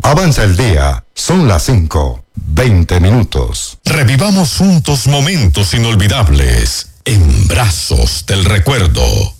Avanza el día, son las 5:20. Revivamos juntos momentos inolvidables en Brazos del Recuerdo.